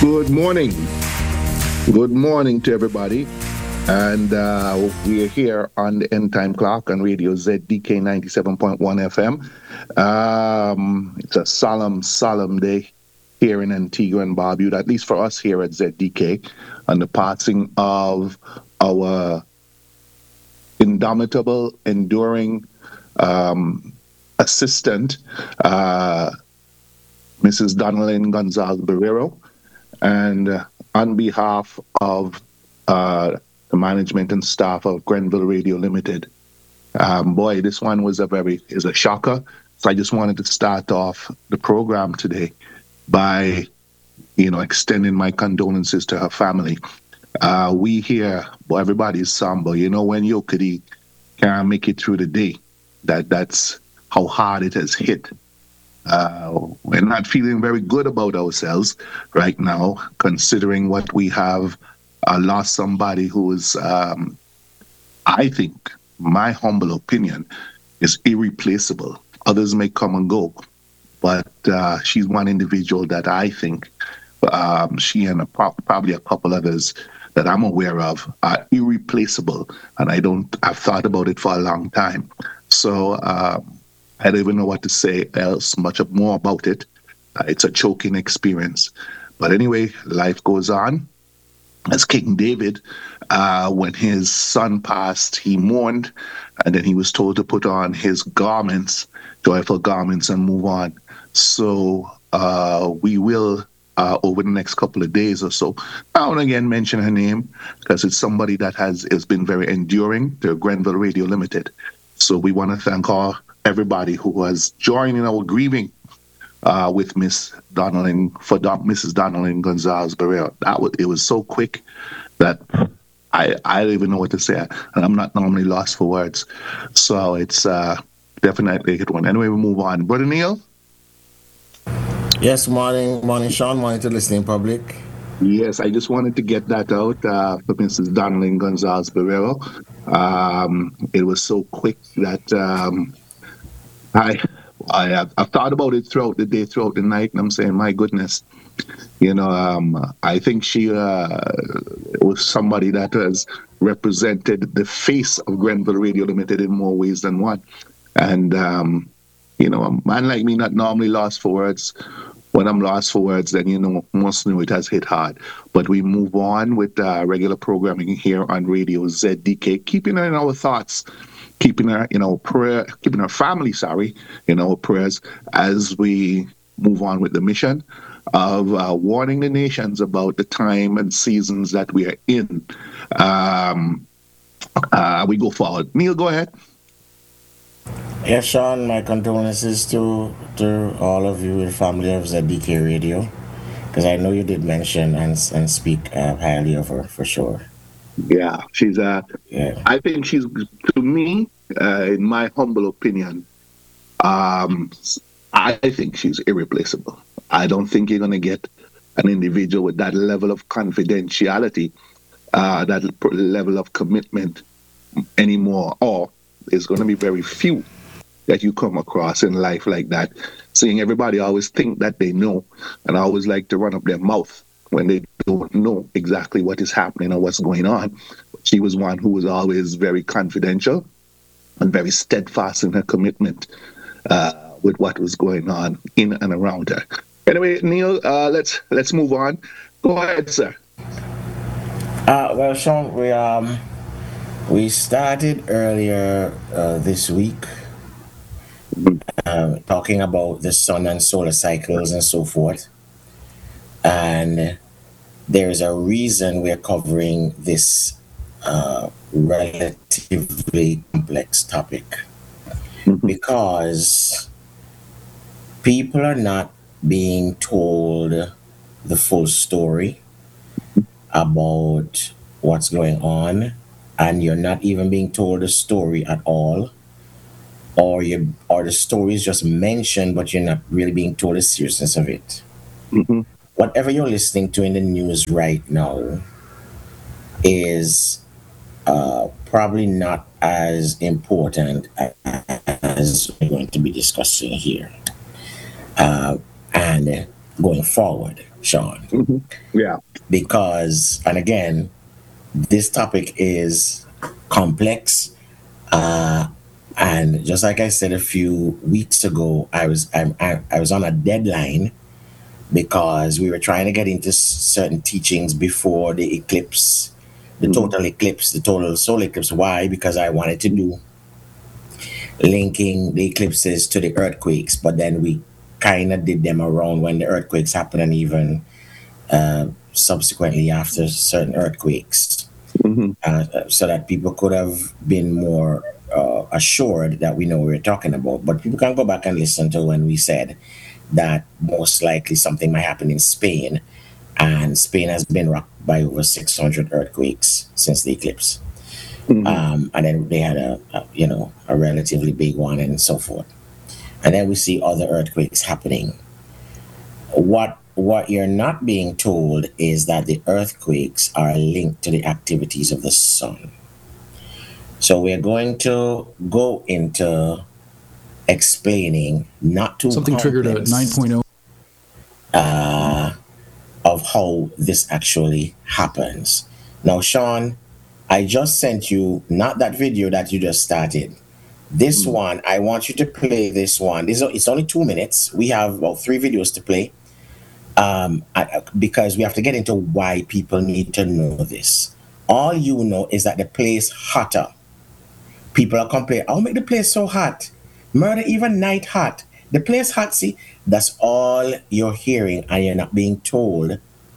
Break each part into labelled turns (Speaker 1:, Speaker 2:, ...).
Speaker 1: Good morning. Good morning to everybody. And we are here on the End Time Clock on Radio ZDK 97.1 FM. It's a solemn, solemn day here in Antigua and Barbuda, at least for us here at ZDK, on the passing of our indomitable, enduring assistant, Mrs. Donalyn Gonzalez Barrero. And on behalf of the management and staff of Grenville Radio Limited, boy, this one was is a shocker. So I just wanted to start off the program today by, extending my condolences to her family. We here, boy, everybody's somber. When Yokudi can't make it through the day, that's how hard it has hit. We're not feeling very good about ourselves right now, considering what we have lost somebody who is, I think, my humble opinion, is irreplaceable. Others may come and go, but she's one individual that I think she and probably a couple others that I'm aware of are irreplaceable, and I've thought about it for a long time. So I don't even know what to say else, more about it. It's a choking experience. But anyway, life goes on. As King David, when his son passed, he mourned, and then he was told to put on his garments, joyful garments, and move on. So we will, over the next couple of days or so, now and again mention her name, because it's somebody that has been very enduring to Grenville Radio Limited. So we want to thank everybody who has joined in our grieving with Mrs. Donalyn Gonzalez Barrero. It was so quick that I don't even know what to say, and I'm not normally lost for words. So it's definitely a good one. Anyway, we move on. Brother Neil?
Speaker 2: Yes, morning, Sean. Morning to the listening public.
Speaker 1: Yes, I just wanted to get that out for Mrs. Donalyn Gonzalez Barrero. It was so quick that I've thought about it throughout the day, throughout the night, and I'm saying, my goodness, I think she was somebody that has represented the face of Grenville Radio Limited in more ways than one. And, a man like me not normally lost for words. When I'm lost for words, then, must know it has hit hard. But we move on with regular programming here on Radio ZDK, keeping her in our thoughts, keeping her, prayer, keeping her family, in our prayers as we move on with the mission of warning the nations about the time and seasons that we are in. We go forward. Neil, go ahead.
Speaker 2: Yes, Sean, my condolences to all of you and family of ZDK Radio, because I know you did mention and speak highly of her for sure.
Speaker 1: Yeah, she's
Speaker 2: Yeah.
Speaker 1: I think she's, to me, in my humble opinion, um, I think she's irreplaceable. I don't think you're going to get an individual with that level of confidentiality, level of commitment anymore, or there's going to be very few that you come across in life like that. Seeing everybody always think that they know, and always like to run up their mouth when they don't know exactly what is happening or what's going on. She was one who was always very confidential and very steadfast in her commitment with what was going on in and around her. Anyway, Neil, let's move on. Go ahead, sir.
Speaker 2: Well, Sean, we started earlier this week talking about the sun and solar cycles and so forth, and there's a reason we're covering this relatively complex topic,
Speaker 1: Mhm.
Speaker 2: because people are not being told the full story about what's going on, and you're not even being told the story at all, or the story is just mentioned but you're not really being told the seriousness of it.
Speaker 1: Mhm.
Speaker 2: Whatever you're listening to in the news right now is probably not as important as we're going to be discussing here and going forward. Sean,
Speaker 1: Yeah.
Speaker 2: because, and again, this topic is complex. Uh, and just like I said a few weeks ago, I was on a deadline because we were trying to get into certain teachings before the eclipse, the
Speaker 1: Mhm.
Speaker 2: total eclipse, the total solar eclipse. Why? Because I wanted to do linking the eclipses to the earthquakes, but then we kind of did them around when the earthquakes happened and even subsequently after certain earthquakes,
Speaker 1: Mhm.
Speaker 2: so that people could have been more assured that we know what we're talking about. But people can go back and listen to when we said that most likely something might happen in Spain, and Spain has been rocked by over 600 earthquakes since the eclipse.
Speaker 1: Mhm.
Speaker 2: And then they had a relatively big one and so forth. And then we see other earthquakes happening. What you're not being told is that the earthquakes are linked to the activities of the sun. So we're going to go into explaining, not too
Speaker 3: Something triggered a
Speaker 2: complex,
Speaker 3: 9.0.
Speaker 2: of how this actually happens. Now, Sean, I just sent you not that video that you just started. This
Speaker 1: Mhm.
Speaker 2: one, I want you to play this one. It's only 2 minutes. We have about three videos to play, because we have to get into why people need to know this. All you know is that the place hotter. People are complaining, I'll make the place so hot. Murder even night hot. The place hot, see? That's all you're hearing, and you're not being told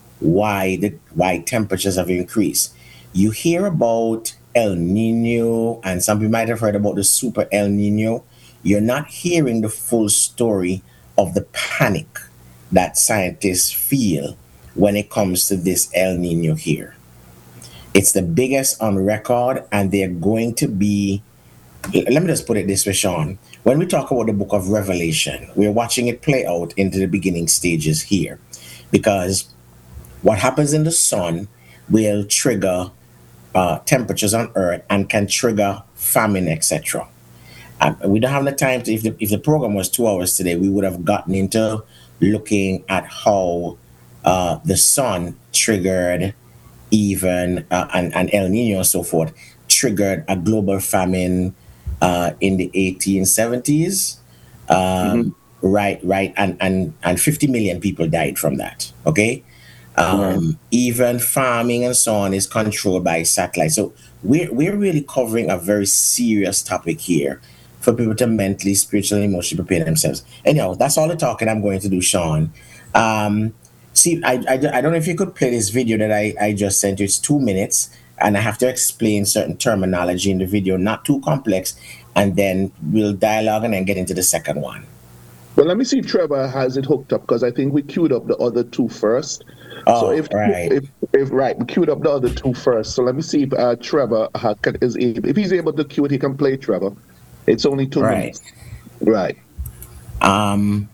Speaker 2: why temperatures have increased. You hear about El Nino, and some people might have heard about the super El Nino. You're not hearing the full story of the panic that scientists feel when it comes to this El Nino here. It's the biggest on record, and they're going to be. Let me just put it this way, Sean. When we talk about the book of Revelation, we're watching it play out into the beginning stages here, because what happens in the sun will trigger temperatures on Earth and can trigger famine, etc. We don't have the time to. If the program was 2 hours today, we would have gotten into looking at how the sun triggered even and El Nino and so forth triggered a global famine in the 1870s.
Speaker 1: Mhm.
Speaker 2: Right, and 50 million people died from that. Okay,
Speaker 1: Right.
Speaker 2: even farming and so on is controlled by satellite. So we're really covering a very serious topic here for people to mentally, spiritually, emotionally prepare themselves. Anyhow, that's all the talking I'm going to do, Sean. Um, see, I don't know if you could play this video that I just sent you. It's 2 minutes, and I have to explain certain terminology in the video, not too complex, and then we'll dialogue and then get into the second one.
Speaker 1: Well, let me see if Trevor has it hooked up because I think we queued up the other two first. So
Speaker 2: Oh, right,
Speaker 1: if right, we queued up the other two first. So let me see if Trevor is able. If he's able to queue it, he can play Trevor. It's only two
Speaker 2: right.
Speaker 1: minutes. Right.
Speaker 2: Um,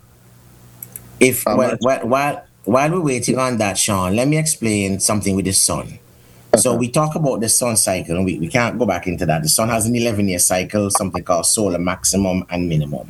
Speaker 2: If
Speaker 1: Um.
Speaker 2: well, while we're waiting on that, Sean, let me explain something with the sun. So
Speaker 1: Uh-huh.
Speaker 2: we talk about the sun cycle, and we can't go back into that. The sun has an 11-year cycle, something called solar maximum and minimum,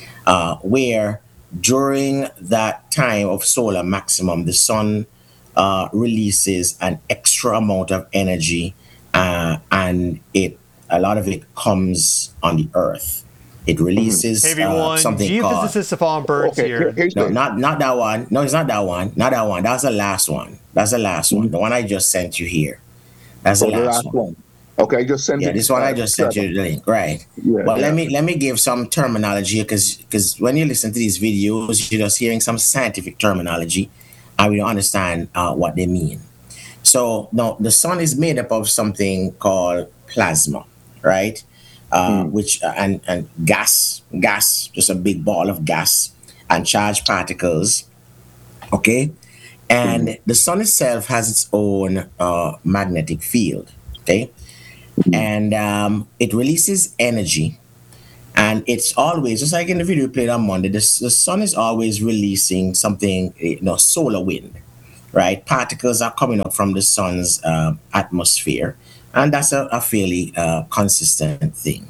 Speaker 2: where during that time of solar maximum, the sun releases an extra amount of energy, and a lot of it comes on the Earth. It
Speaker 1: Mhm.
Speaker 4: Hey
Speaker 2: releases
Speaker 4: everyone,
Speaker 2: something called.
Speaker 4: geophysicist Stefan Burns
Speaker 1: Okay.
Speaker 4: here.
Speaker 1: Here's
Speaker 2: No,
Speaker 1: the.
Speaker 2: not that one. No, it's not that one. Not that one. That's the last one. That's the last one.
Speaker 1: Mhm.
Speaker 2: The one I just sent you here. That's the
Speaker 1: Oh, the
Speaker 2: last
Speaker 1: last
Speaker 2: one.
Speaker 1: one. Okay, I just sent
Speaker 2: Yeah,
Speaker 1: it.
Speaker 2: this one I just sent
Speaker 1: Trevor.
Speaker 2: you the link. Right.
Speaker 1: Yeah.
Speaker 2: But let
Speaker 1: Yeah.
Speaker 2: me give some terminology, because when you listen to these videos, you're just hearing some scientific terminology, and we don't understand what they mean. So now the sun is made up of something called plasma, right?
Speaker 1: Mm.
Speaker 2: Which and gas, just a big ball of gas and charged particles. Okay,
Speaker 1: Mhm.
Speaker 2: and the sun itself has its own magnetic field. Okay,
Speaker 1: Mhm.
Speaker 2: and it releases energy, and it's always just like in the video we played on Monday. The sun is always releasing something, solar wind, right? Particles are coming up from the sun's atmosphere, and that's a fairly consistent thing.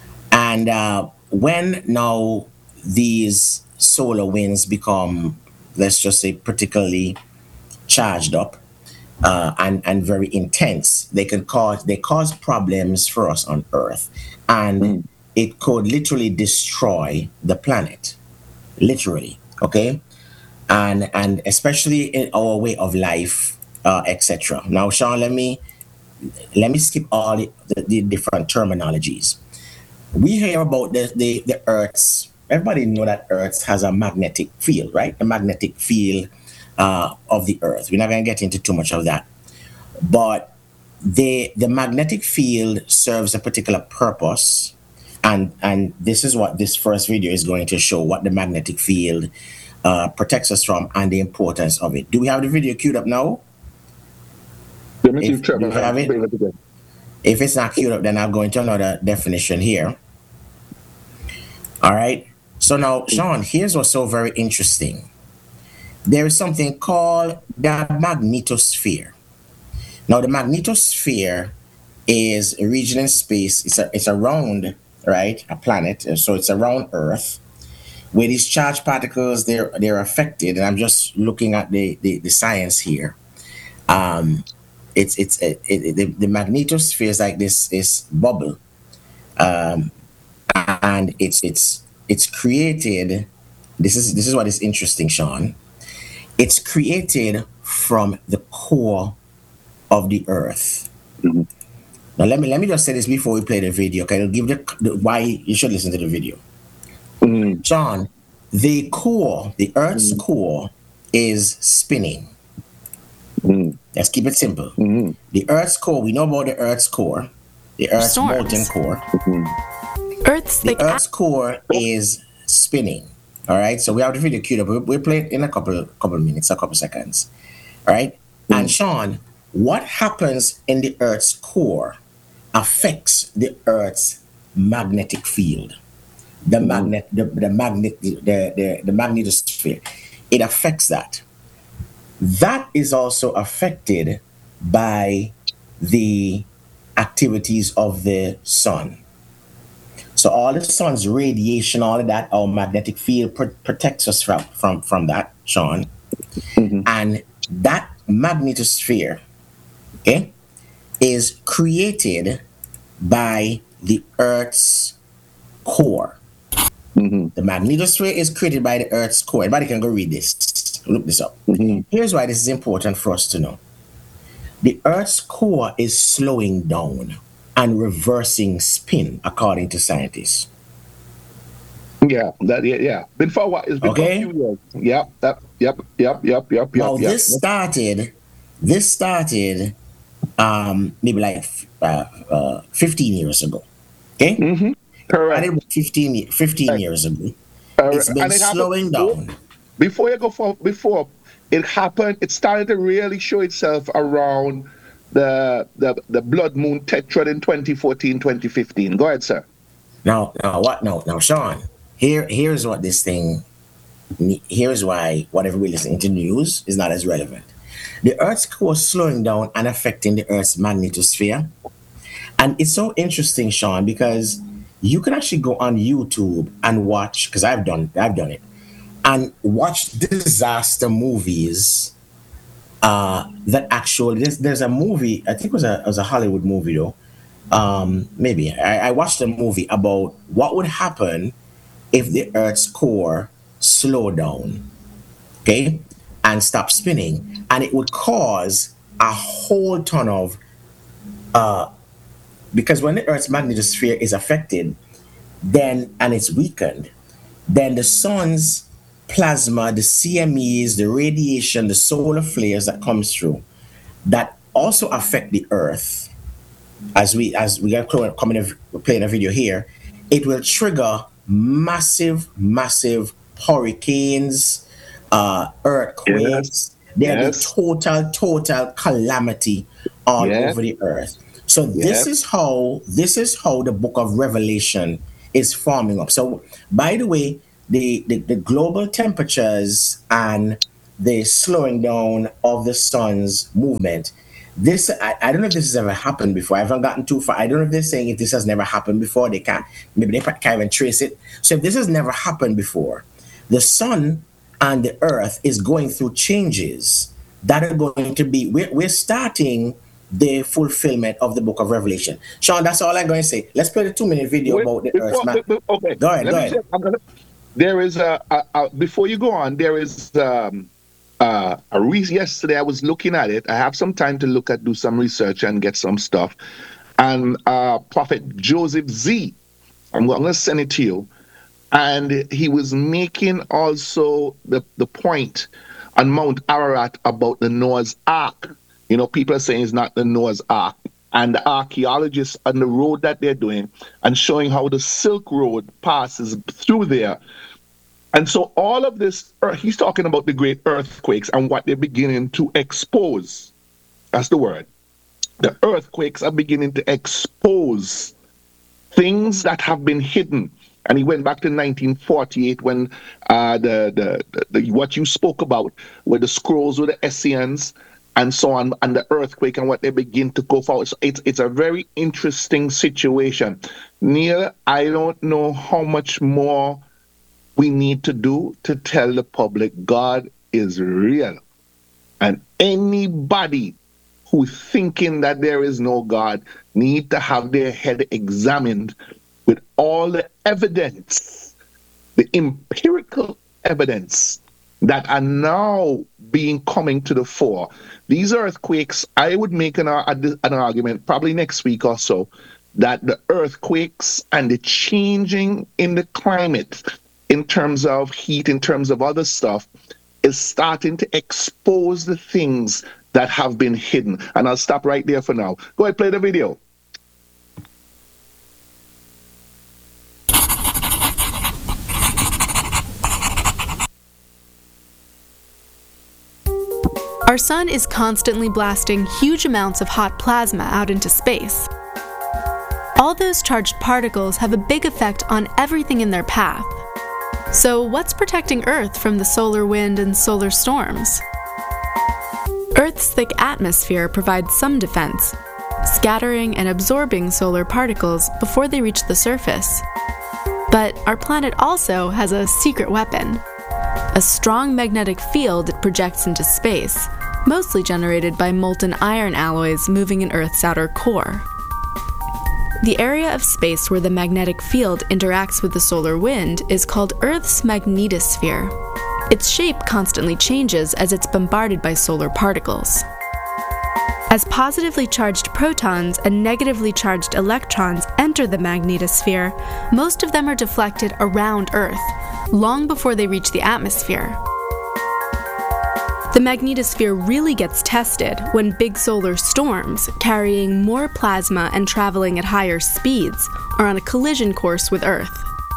Speaker 2: And when now these solar winds become let's just say, particularly charged up, and very intense. They cause problems for us on Earth, and it could literally destroy the planet, literally. Okay, and especially in our way of life, etc. Now, Sean, let me skip all the different terminologies. We hear about the Earth's. Everybody know that Earth has a magnetic field, right? The magnetic field of the Earth. We're not going to get into too much of that, but the magnetic field serves a particular purpose, and this is what this first video is going to show: what the magnetic field protects us from and the importance of it. Do we have the video queued up now?
Speaker 1: Let me see
Speaker 2: If
Speaker 1: if Trevor
Speaker 2: do you have it?
Speaker 1: bring it again.
Speaker 2: If it's not queued up, then I'll go into another definition here. All right. So now, Sean, here's what's so very interesting. There is something called the magnetosphere. Now, the magnetosphere is a region in space. It's around, right, a planet. So it's around Earth, where these charged particles they're affected. And I'm just looking at the science here. The magnetosphere is like this bubble, and it's created. This is what is interesting, Sean. It's created from the core of the Earth.
Speaker 1: Mm-hmm.
Speaker 2: Now let me just say this before we play the video. Okay, I'll give the why you should listen to the video.
Speaker 1: Mm-hmm.
Speaker 2: John, the Earth's core is spinning.
Speaker 1: Mm-hmm.
Speaker 2: Let's keep it simple.
Speaker 1: Mm-hmm.
Speaker 2: The Earth's core, we know about the Earth's core, the Earth's
Speaker 3: Storms.
Speaker 2: molten core.
Speaker 3: Earth's
Speaker 2: The Earth's core is spinning. All right, so we have the video queued up. We'll play it in a couple minutes, a couple seconds. All right, and Sean, what happens in the Earth's core affects the Earth's magnetic field, the magnetosphere. It affects that. That is also affected by the activities of the sun. So all the sun's radiation, all of that, our magnetic field protects us from that, Sean.
Speaker 1: Mm-hmm.
Speaker 2: And that magnetosphere, okay, is created by the Earth's core.
Speaker 1: Mm-hmm.
Speaker 2: The magnetosphere is created by the Earth's core. Everybody can go read this. Look this up.
Speaker 1: Mm-hmm.
Speaker 2: Here's why this is important for us to know. The Earth's core is slowing down and reversing spin, according to scientists.
Speaker 1: Yeah. Been for a while. It's been for a
Speaker 2: Okay.
Speaker 1: few years. Yep.
Speaker 2: Now this started maybe like 15 years ago. Okay,
Speaker 1: Mm-hmm. Correct.
Speaker 2: started 15 years ago. It's been
Speaker 1: And it happened
Speaker 2: slowing down.
Speaker 1: before you go for before it happened. It started to really show itself around the blood moon tetrad in 2014, 2015. Go ahead, sir.
Speaker 2: Now what? Now, Sean. Here's what this thing. Here's why whatever we listen to news is not as relevant. The Earth's core is slowing down and affecting the Earth's magnetosphere. And it's so interesting, Sean, because you can actually go on YouTube and watch, because I've done it, and watch disaster movies. That actually there's a movie, I think it was a Hollywood movie though. Maybe I watched a movie about what would happen if the Earth's core slowed down, okay, and stop spinning, and it would cause a whole ton of because when the Earth's magnetosphere is affected, then and it's weakened, then the sun's plasma, the CMEs, the radiation, the solar flares that comes through, that also affect the Earth. As we are coming playing a video here, it will trigger massive hurricanes, earthquakes. There'll be
Speaker 1: Yes.
Speaker 2: total calamity all
Speaker 1: Yes.
Speaker 2: over the earth. So
Speaker 1: Yes.
Speaker 2: this is how the book of Revelation is forming up. So by the way, the global temperatures and the slowing down of the sun's movement. I don't know if this has ever happened before. I haven't gotten too far. I don't know if they're saying if this has never happened before. Maybe they can't even trace it. So if this has never happened before, the sun and the earth is going through changes that are going to be, we're starting the fulfillment of the book of Revelation. Sean, that's all I'm going to say. Let's play the 2-minute video
Speaker 1: Wait,
Speaker 2: about the earth,
Speaker 1: before,
Speaker 2: man.
Speaker 1: okay,
Speaker 2: Go ahead,
Speaker 1: let
Speaker 2: go
Speaker 1: me
Speaker 2: ahead.
Speaker 1: say, there is before you go on, there is yesterday I was looking at it. I have some time to do some research and get some stuff. And Prophet Joseph Z, I'm going to send it to you. And he was making also the point on Mount Ararat about the Noah's Ark. People are saying it's not the Noah's Ark. And the archaeologists on the road that they're doing and showing how the Silk Road passes through there. And so all of this, he's talking about the great earthquakes and what they're beginning to expose. That's the word. The earthquakes are beginning to expose things that have been hidden. And he went back to 1948 when the what you spoke about, with the scrolls with the Essenes and so on, and the earthquake and what they begin to go forward. So it's a very interesting situation. Neil, I don't know how much more we need to do to tell the public God is real. And anybody who's thinking that there is no God need to have their head examined with all the evidence, the empirical evidence that are now coming to the fore. These earthquakes, I would make an argument probably next week or so, that the earthquakes and the changing in the climate in terms of heat, in terms of other stuff, is starting to expose the things that have been hidden. And I'll stop right there for now. Go ahead, play the video.
Speaker 3: Our sun is constantly blasting huge amounts of hot plasma out into space. All those charged particles have a big effect on everything in their path. So what's protecting Earth from the solar wind and solar storms? Earth's thick atmosphere provides some defense, scattering and absorbing solar particles before they reach the surface. But our planet also has a secret weapon, a strong magnetic field it projects into space, mostly generated by molten iron alloys moving in Earth's outer core. The area of space where the magnetic field interacts with the solar wind is called Earth's magnetosphere. Its shape constantly changes as it's bombarded by solar particles. As positively charged protons and negatively charged electrons enter the magnetosphere, most of them are deflected around Earth, long before they reach the atmosphere. The magnetosphere really gets tested when big solar storms, carrying more plasma and traveling at higher speeds, are on a collision course with Earth.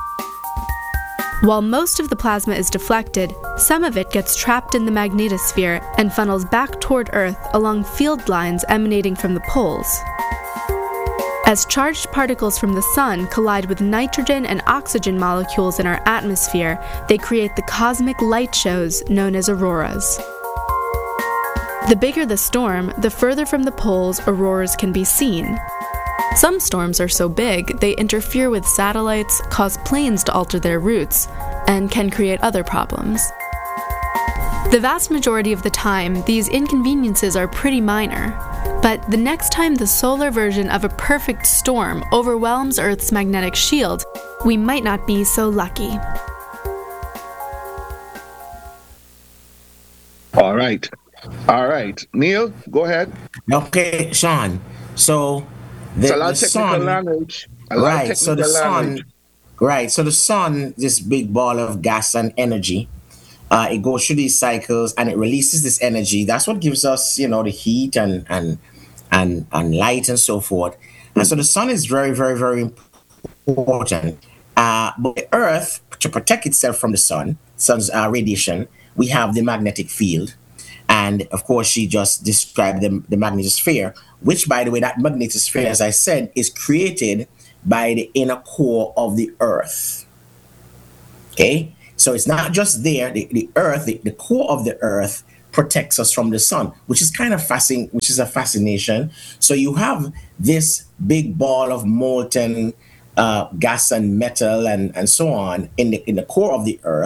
Speaker 3: While most of the plasma is deflected, some of it gets trapped in the magnetosphere and funnels back toward Earth along field lines emanating from the poles. As charged particles from the sun collide with nitrogen and oxygen molecules in our atmosphere, they create the cosmic light shows known as auroras. The bigger the storm, the further from the poles auroras can be seen. Some storms are so big they interfere with satellites, cause planes to alter their routes, and can create other problems. The vast majority of the time, these inconveniences are pretty minor, but the next time the solar version of a perfect storm overwhelms Earth's magnetic shield, we might not be so lucky.
Speaker 1: All right. Neil, go ahead.
Speaker 2: Okay, Sean. So
Speaker 1: It's a lot
Speaker 2: the
Speaker 1: of technical
Speaker 2: sun,
Speaker 1: language.
Speaker 2: right? So the
Speaker 1: Language.
Speaker 2: sun, right? So the sun, this big ball of gas and energy, it goes through these cycles and it releases this energy. That's what gives us, the heat and light and so forth. And so the sun is very, very, very important. But the Earth, to protect itself from the sun's radiation, we have the magnetic field. And of course, she just described the magnetosphere, which, by the way, that magnetosphere, as I said, is created by the inner core of the Earth. Okay? So it's not just there. The Earth, the core of the Earth protects us from the sun, which is kind of fascinating, which is a fascination. So you have this big ball of molten gas and metal and so on in the core of the Earth,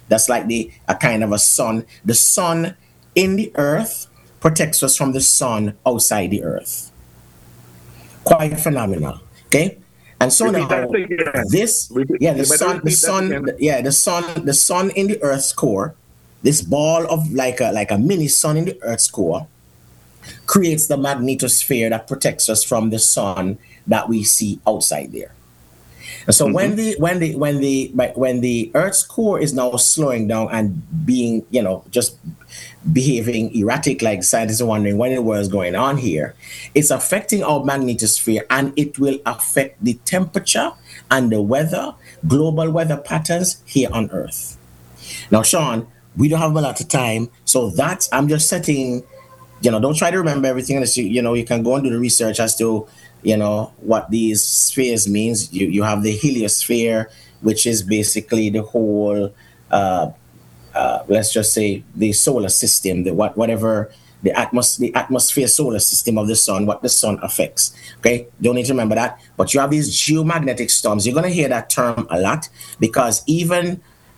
Speaker 2: That's like a kind of a sun. The sun in the earth protects us from the sun outside the earth. Quite phenomenal. Okay. And so
Speaker 1: Repeat that
Speaker 2: now
Speaker 1: again.
Speaker 2: this, yeah, the
Speaker 1: You better
Speaker 2: sun,
Speaker 1: repeat that again.
Speaker 2: the sun in the earth's core, this ball of like a mini sun in the earth's core, creates the magnetosphere that protects us from the sun that we see outside there. And so when the Earth's core is now slowing down and being, just behaving erratic, like scientists are wondering what in the world is going on here, it's affecting our magnetosphere, and it will affect the temperature and the weather, global weather patterns here on Earth. Now, Sean, we don't have a lot of time, so that's I'm just setting. Don't try to remember everything. You can go and do the research as to what these spheres means. You have the heliosphere, which is basically the whole, let's just say, the solar system, the atmosphere solar system of the sun, what the sun affects. Okay, don't need to remember that. But you have these geomagnetic storms. You're going to hear that term a lot, because even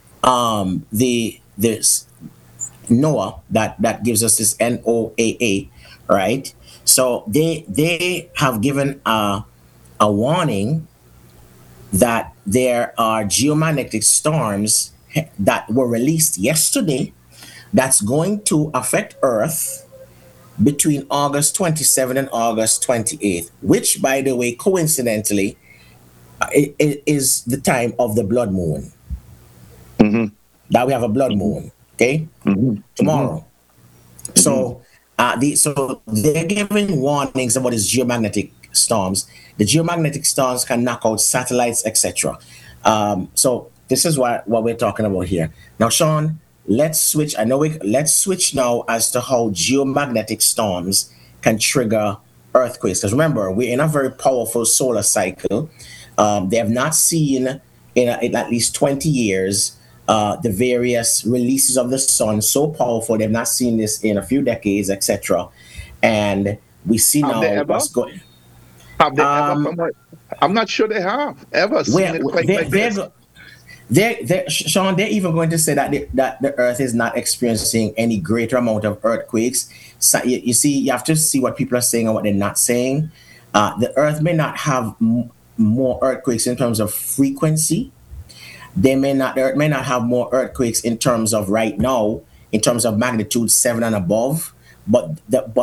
Speaker 2: this NOAA that gives us this NOAA, right? So they have given a warning that there are geomagnetic storms that were released yesterday that's going to affect Earth between August 27th and August 28th, which, by the way, coincidentally, is the time of the blood moon.
Speaker 1: Mm-hmm.
Speaker 2: That we have a blood moon, okay?
Speaker 1: Mm-hmm.
Speaker 2: Tomorrow. Mm-hmm. So so they're giving warnings about these geomagnetic storms. The geomagnetic storms can knock out satellites, etc. So this is what we're talking about here. Now, Sean, let's switch. Let's switch now as to how geomagnetic storms can trigger earthquakes. Because remember, we're in a very powerful solar cycle. They have not seen in at least 20 years the various releases of the sun so powerful. They've not seen this in a few decades, etc. And we see now what's going.
Speaker 1: Have they ever? I'm not sure they have ever seen it quite like this.
Speaker 2: Sean, they're even going to say that the Earth is not experiencing any greater amount of earthquakes. So you see, you have to see what people are saying and what they're not saying. The Earth may not have more earthquakes in terms of frequency. The Earth may not have more earthquakes in terms of right now, in terms of magnitude 7 and above, but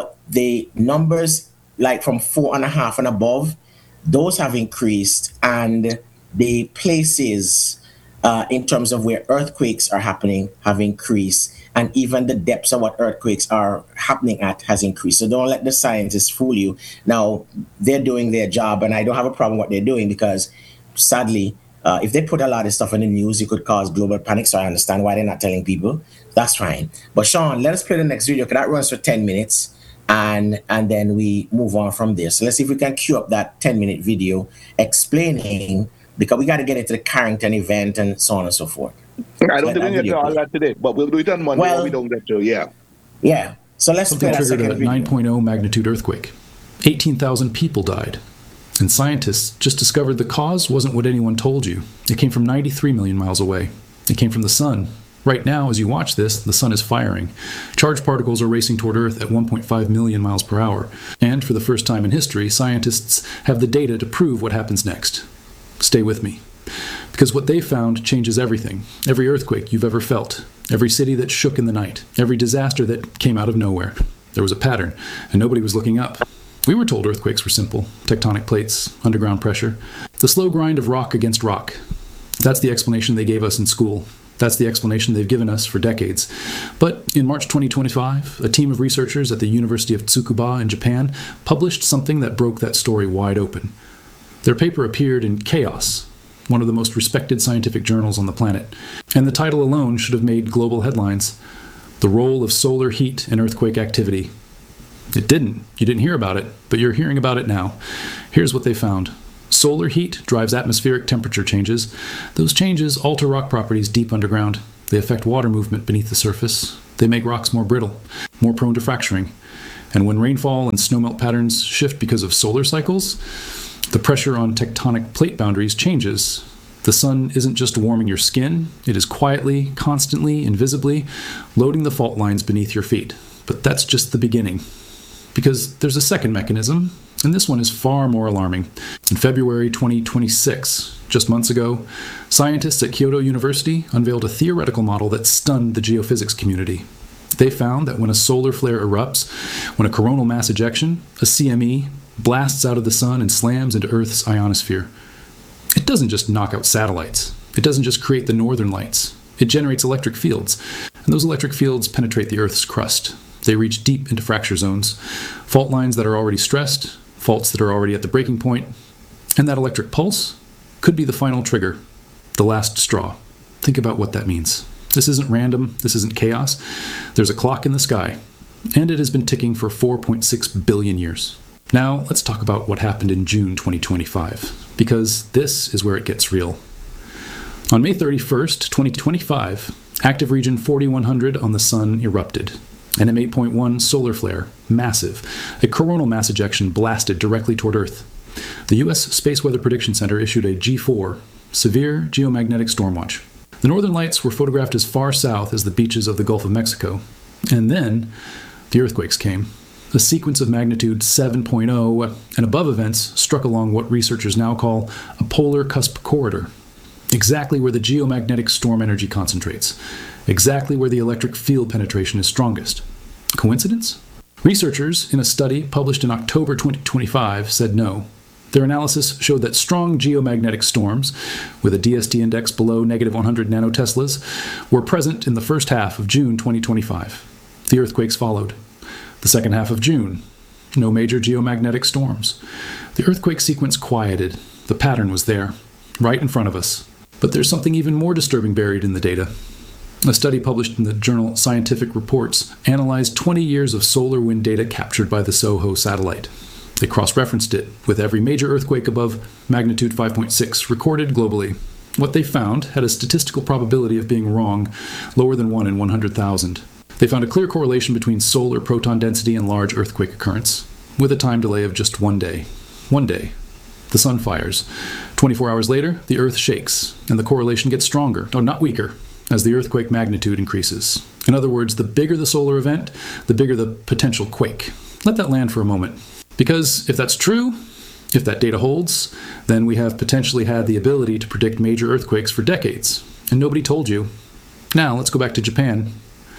Speaker 2: the numbers like from 4.5 and above, those have increased, and the places in terms of where earthquakes are happening have increased, and even the depths of what earthquakes are happening at has increased. So don't let the scientists fool you. Now, they're doing their job, and I don't have a problem with what they're doing, because sadly, if they put a lot of stuff in the news, it could cause global panic. So I understand why they're not telling people. That's fine. But Sean, let us play the next video, because that runs for 10 minutes. And then we move on from there. So let's see if we can cue up that 10-minute video explaining, because we got to get into the Carrington event and so on and so forth.
Speaker 1: I don't think we get to all that today, but we'll do it on Monday when we don't get to,
Speaker 2: Yeah. So let's
Speaker 4: Something triggered a 9.0 magnitude earthquake. 18,000 people died. And scientists just discovered the cause wasn't what anyone told you. It came from 93 million miles away. It came from the sun. Right now, as you watch this, the sun is firing. Charged particles are racing toward Earth at 1.5 million miles per hour. And for the first time in history, scientists have the data to prove what happens next. Stay with me. Because what they found changes everything. Every earthquake you've ever felt. Every city that shook in the night. Every disaster that came out of nowhere. There was a pattern, and nobody was looking up. We were told earthquakes were simple. Tectonic plates, underground pressure. The slow grind of rock against rock. That's the explanation they gave us in school. That's the explanation they've given us for decades. But in March 2025, a team of researchers at the University of Tsukuba in Japan published something that broke that story wide open. Their paper appeared in Chaos, one of the most respected scientific journals on the planet. And the title alone should have made global headlines. The Role of Solar Heat in Earthquake Activity. It didn't. You didn't hear about it, but you're hearing about it now. Here's what they found. Solar heat drives atmospheric temperature changes. Those changes alter rock properties deep underground. They affect water movement beneath the surface. They make rocks more brittle, more prone to fracturing. And when rainfall and snowmelt patterns shift because of solar cycles, the pressure on tectonic plate boundaries changes, The sun isn't just warming your skin, it is quietly, constantly, invisibly loading the fault lines beneath your feet. But that's just the beginning. Because there's a second mechanism, and this one is far more alarming. In February 2026, just months ago, scientists at Kyoto University unveiled a theoretical model that stunned the geophysics community. They found that when a solar flare erupts, when a coronal mass ejection, a CME, blasts out of the sun and slams into Earth's ionosphere, it doesn't just knock out satellites. It doesn't just create the northern lights. It generates electric fields, and those electric fields penetrate the Earth's crust. They reach deep into fracture zones, fault lines that are already stressed, faults that are already at the breaking point, and that electric pulse could be the final trigger, the last straw. Think about what that means. This isn't random, this isn't chaos. There's a clock in the sky, and it has been ticking for 4.6 billion years. Now, let's talk about what happened in June 2025, because this is where it gets real. On May 31st, 2025, active region 4100 on the Sun erupted. An M8.1 solar flare, massive, a coronal mass ejection blasted directly toward Earth. The U.S. Space Weather Prediction Center issued a G4, Severe Geomagnetic Storm Watch. The northern lights were photographed as far south as the beaches of the Gulf of Mexico. And then, the earthquakes came. A sequence of magnitude 7.0 and above events struck along what researchers now call a polar cusp corridor. Exactly where the geomagnetic storm energy concentrates. Exactly where the electric field penetration is strongest. Coincidence? Researchers in a study published in October 2025 said no. Their analysis showed that strong geomagnetic storms, with a DST index below -100 nanoteslas, were present in the first half of June 2025. The earthquakes followed. The second half of June, no major geomagnetic storms. The earthquake sequence quieted. The pattern was there, right in front of us. But there's something even more disturbing buried in the data. A study published in the journal Scientific Reports analyzed 20 years of solar wind data captured by the SOHO satellite. They cross-referenced it with every major earthquake above magnitude 5.6 recorded globally. What they found had a statistical probability of being wrong, lower than 1 in 100,000. They found a clear correlation between solar proton density and large earthquake occurrence, with a time delay of just 1 day. 1 day. The sun fires. 24 hours later, the Earth shakes, and the correlation gets stronger, not weaker, as the earthquake magnitude increases. In other words, the bigger the solar event, the bigger the potential quake. Let that land for a moment. Because if that's true, if that data holds, then we have potentially had the ability to predict major earthquakes for decades, and nobody told you. Now, let's go back to Japan.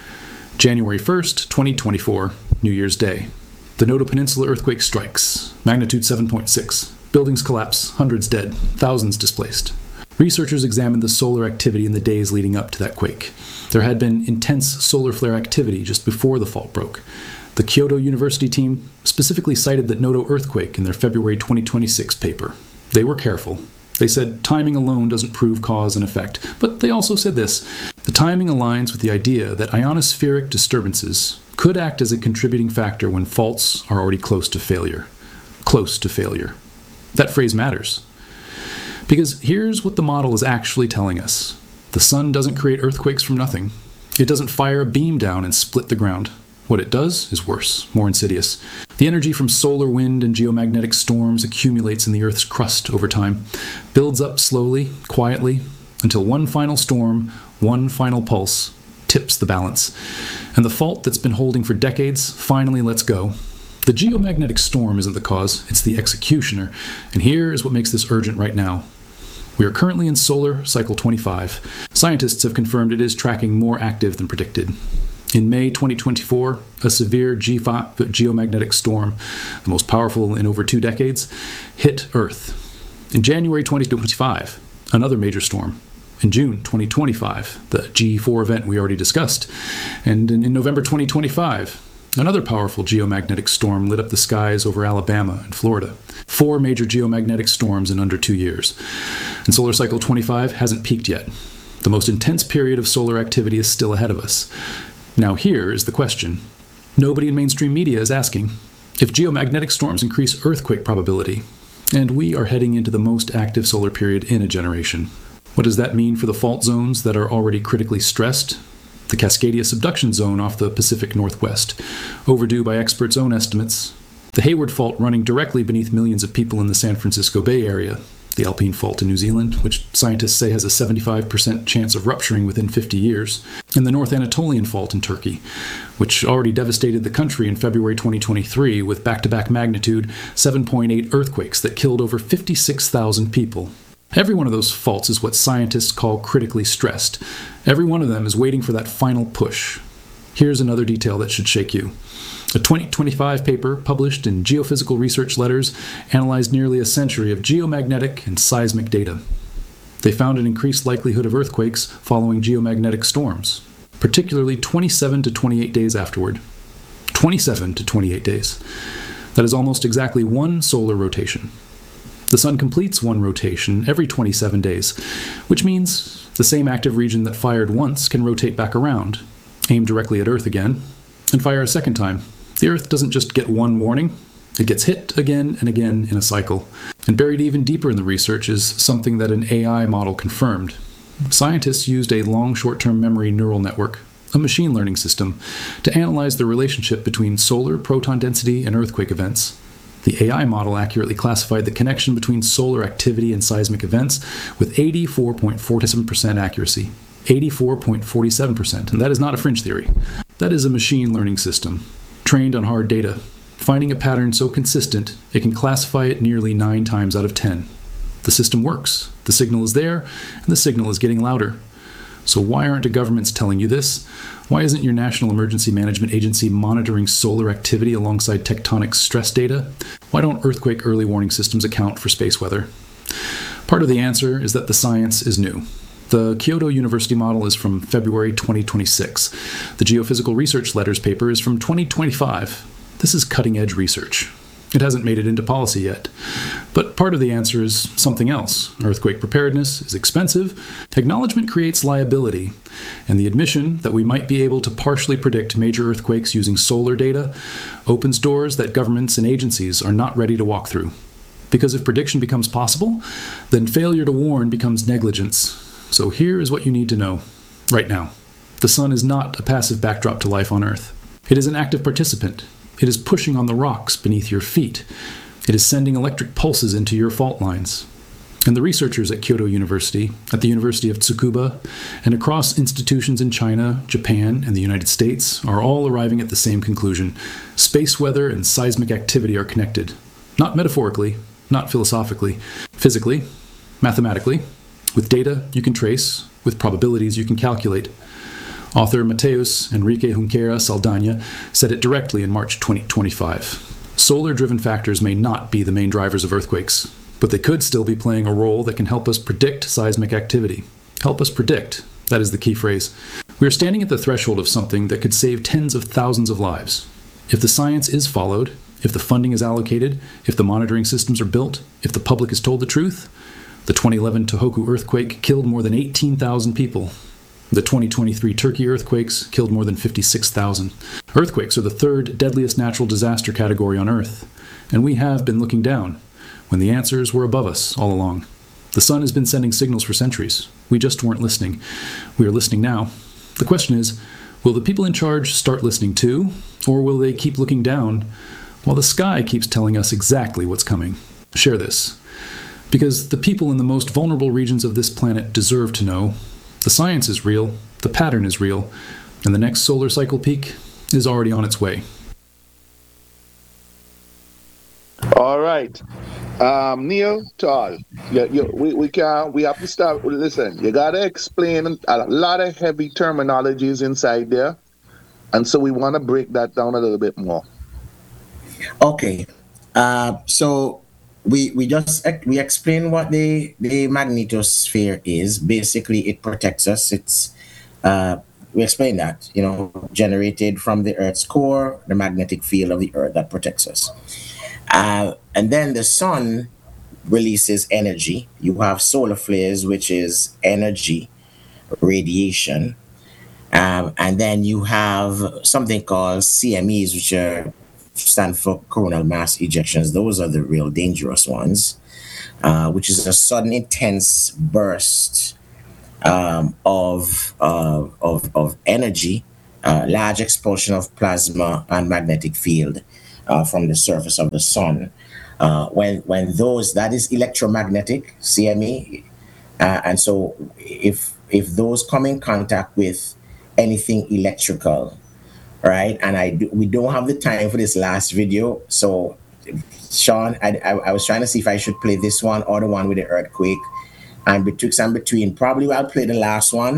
Speaker 4: January 1st, 2024, New Year's Day. The Noto Peninsula earthquake strikes, magnitude 7.6. Buildings collapse, hundreds dead, thousands displaced. Researchers examined the solar activity in the days leading up to that quake. There had been intense solar flare activity just before the fault broke. The Kyoto University team specifically cited the Noto earthquake in their February 2026 paper. They were careful. They said timing alone doesn't prove cause and effect, but they also said this: the timing aligns with the idea that ionospheric disturbances could act as a contributing factor when faults are already close to failure. Close to failure. That phrase matters. Because here's what the model is actually telling us. The sun doesn't create earthquakes from nothing. It doesn't fire a beam down and split the ground. What it does is worse, more insidious. The energy from solar wind and geomagnetic storms accumulates in the Earth's crust over time, builds up slowly, quietly, until one final storm, one final pulse, tips the balance. And the fault that's been holding for decades finally lets go. The geomagnetic storm isn't the cause, it's the executioner. And here is what makes this urgent right now. We are currently in solar cycle 25. Scientists have confirmed it is tracking more active than predicted. In May 2024, a severe G5 geomagnetic storm, the most powerful in over 2 decades, hit Earth. In January 2025, another major storm. In June 2025, the G4 event we already discussed. And in November 2025, another powerful geomagnetic storm lit up the skies over Alabama and Florida. 4 major geomagnetic storms in under 2 years. And solar cycle 25 hasn't peaked yet. The most intense period of solar activity is still ahead of us. Now here is the question. Nobody in mainstream media is asking if geomagnetic storms increase earthquake probability, and we are heading into the most active solar period in a generation. What does that mean for the fault zones that are already critically stressed? The Cascadia subduction zone off the Pacific Northwest, overdue by experts' own estimates. The Hayward Fault running directly beneath millions of people in the San Francisco Bay Area, the Alpine Fault in New Zealand, which scientists say has a 75% chance of rupturing within 50 years, and the North Anatolian Fault in Turkey, which already devastated the country in February 2023 with back-to-back magnitude 7.8 earthquakes that killed over 56,000 people. Every one of those faults is what scientists call critically stressed. Every one of them is waiting for that final push. Here's another detail that should shake you. A 2025 paper published in Geophysical Research Letters analyzed nearly a century of geomagnetic and seismic data. They found an increased likelihood of earthquakes following geomagnetic storms, particularly 27 to 28 days afterward. 27 to 28 days. That is almost exactly one solar rotation. The sun completes one rotation every 27 days, which means the same active region that fired once can rotate back around, aim directly at Earth again, and fire a second time. The Earth doesn't just get one warning, it gets hit again and again in a cycle. And buried even deeper in the research is something that an AI model confirmed. Scientists used a long short-term memory neural network, a machine learning system, to analyze the relationship between solar proton density and earthquake events. The AI model accurately classified the connection between solar activity and seismic events with 84.47% accuracy. 84.47%, and that is not a fringe theory. That is a machine learning system, trained on hard data, finding a pattern so consistent it can classify it nearly 9 times out of 10. The system works, the signal is there, and the signal is getting louder. So why aren't the governments telling you this? Why isn't your National Emergency Management Agency monitoring solar activity alongside tectonic stress data? Why don't earthquake early warning systems account for space weather? Part of the answer is that the science is new. The Kyoto University model is from February 2026. The Geophysical Research Letters paper is from 2025. This is cutting-edge research. It hasn't made it into policy yet. But part of the answer is something else. Earthquake preparedness is expensive, acknowledgement creates liability, and the admission that we might be able to partially predict major earthquakes using solar data opens doors that governments and agencies are not ready to walk through. Because if prediction becomes possible, then failure to warn becomes negligence. So here is what you need to know right now. The sun is not a passive backdrop to life on Earth. It is an active participant. It is pushing on the rocks beneath your feet. It is sending electric pulses into your fault lines. And the researchers at Kyoto University, at the University of Tsukuba, and across institutions in China, Japan, and the United States are all arriving at the same conclusion. Space weather and seismic activity are connected. Not metaphorically, not philosophically, physically, mathematically, with data you can trace, with probabilities you can calculate. Author Mateus Enrique Junqueira Saldaña said it directly in March 2025. Solar-driven factors may not be the main drivers of earthquakes, but they could still be playing a role that can help us predict seismic activity. Help us predict. That is the key phrase. We are standing at the threshold of something that could save tens of thousands of lives. If the science is followed, if the funding is allocated, if the monitoring systems are built, if the public is told the truth, the 2011 Tohoku earthquake killed more than 18,000 people. The 2023 Turkey earthquakes killed more than 56,000. Earthquakes are the third deadliest natural disaster category on Earth, and we have been looking down, when the answers were above us all along. The sun has been sending signals for centuries. We just weren't listening. We are listening now. The question is, will the people in charge start listening too, or will they keep looking down while the sky keeps telling us exactly what's coming? Share this. Because the people in the most vulnerable regions of this planet deserve to know. The science is real, the pattern is real, and the next solar cycle peak is already on its way.
Speaker 1: All right. Neil, Tal, we have to start. Listen, you got to explain a lot of heavy terminologies inside there. And so we want to break that down a little bit more.
Speaker 2: Okay. So we explain what the magnetosphere is. Basically, it protects us. It's we explain that, generated from the Earth's core, the magnetic field of the Earth that protects us. And then the sun releases energy. You have solar flares, which is energy, radiation. And then you have something called CMEs, which stand for coronal mass ejections. Those are the real dangerous ones, which is a sudden intense burst of energy, large expulsion of plasma and magnetic field from the surface of the sun. When those, that is electromagnetic, CME, and so if those come in contact with anything electrical, right? And we don't have the time for this last video, so Sean, I was trying to see if I should play this one or the one with the earthquake, and between probably I'll play the last one.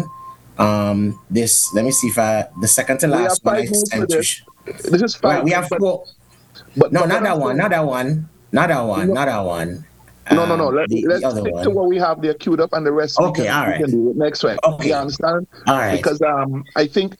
Speaker 2: This, let me see if the second to
Speaker 1: We have
Speaker 2: last one
Speaker 1: 5
Speaker 2: I
Speaker 1: minutes for
Speaker 2: sent you.
Speaker 1: this. This is
Speaker 2: Well,
Speaker 1: 5
Speaker 2: we have
Speaker 1: minutes,
Speaker 2: four.
Speaker 1: but
Speaker 2: No,
Speaker 1: but
Speaker 2: not
Speaker 1: what I'm
Speaker 2: that one,
Speaker 1: saying,
Speaker 2: not that one, not that one,
Speaker 1: no,
Speaker 2: not that one.
Speaker 1: no.
Speaker 2: The
Speaker 1: Let's
Speaker 2: other
Speaker 1: stick to
Speaker 2: one.
Speaker 1: what we have there queued up, and the rest
Speaker 2: Okay, all
Speaker 1: we can
Speaker 2: right.
Speaker 1: do it next week. You
Speaker 2: Okay,
Speaker 1: understand?
Speaker 2: all right.
Speaker 1: Because I think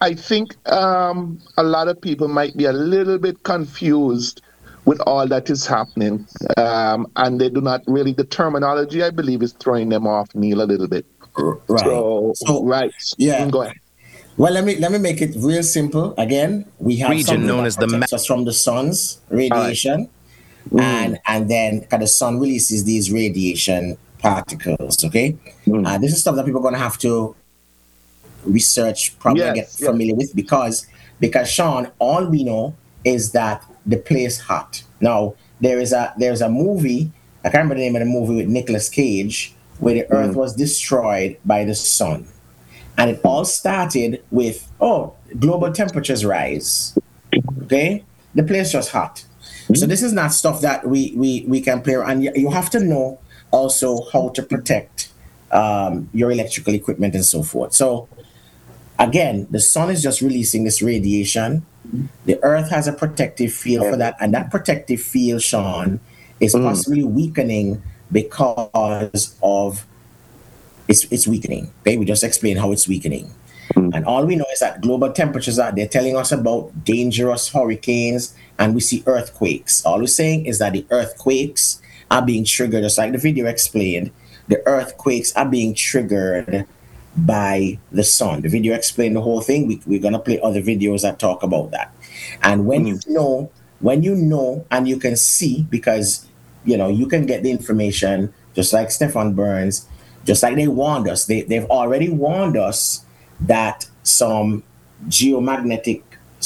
Speaker 1: a lot of people might be a little bit confused with all that is happening, and they do not really, the terminology, I believe, is throwing them off, Neil, a little bit.
Speaker 2: Right.
Speaker 1: So
Speaker 2: So,
Speaker 1: right,
Speaker 2: yeah.
Speaker 1: go ahead.
Speaker 2: Well, let me make it real simple. Again, we have
Speaker 5: Region
Speaker 2: something
Speaker 5: known
Speaker 2: that
Speaker 5: as the
Speaker 2: protects us from the sun's
Speaker 1: All right.
Speaker 2: radiation, and then the sun releases these radiation particles. Okay, this is stuff that people are gonna have to research, probably, and get
Speaker 1: Yes, yes.
Speaker 2: familiar with, because Sean, all we know is that the place hot. Now there's a movie, I can't remember the name of the movie, with Nicolas Cage, where the earth was destroyed by the sun. And it all started with, global temperatures rise. Okay? The place just hot. So this is not stuff that we can play around. And you have to know also how to protect your electrical equipment and so forth. So again, the sun is just releasing this radiation. The earth has a protective field for that. And that protective field, Sean, is possibly weakening because of it's weakening. Okay, we just explained how it's weakening. And all we know is that global temperatures they're telling us about dangerous hurricanes, and we see earthquakes. All we're saying is that the earthquakes are being triggered, just like the video explained. The earthquakes are being triggered by the sun. The video explained the whole thing. We're gonna play other videos that talk about that. And when you know, and you can see, because you can get the information, just like Stefan Burns, just like they warned us. They've already warned us that some geomagnetic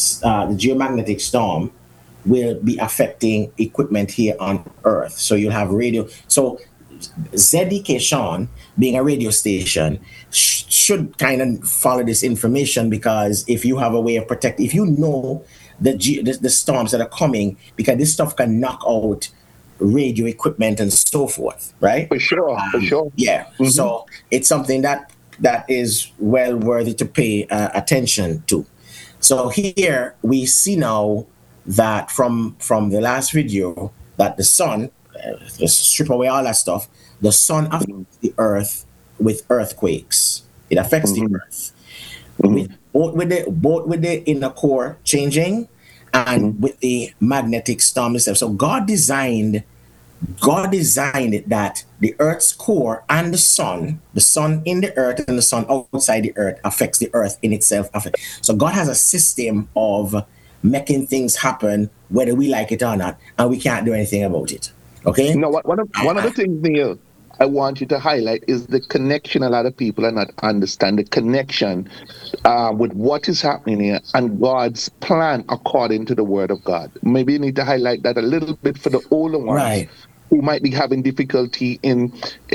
Speaker 2: storm will be affecting equipment here on Earth. So you'll have radio. So ZDK, Sean, being a radio station, should kind of follow this information, because if you have a way of protecting, if you know the storms that are coming, because this stuff can knock out radio equipment and so forth, right?
Speaker 1: For sure, for sure.
Speaker 2: Yeah. So it's something that is well worthy to pay attention to. So here we see now that from the last video, that the sun, just strip away all that stuff, the sun affects the earth with earthquakes. It affects the earth both with the inner core changing and with the magnetic storm itself. So God designed it that the earth's core and the sun in the earth and the sun outside the earth affects the earth in itself. So God has a system of making things happen whether we like it or not, and we can't do anything about it. Okay?
Speaker 1: No, one of the things, Neil, I want you to highlight is the connection. A lot of people are not understand the connection with what is happening here and God's plan according to the Word of God. Maybe you need to highlight that a little bit for the older ones,
Speaker 2: right,
Speaker 1: who might be having difficulty in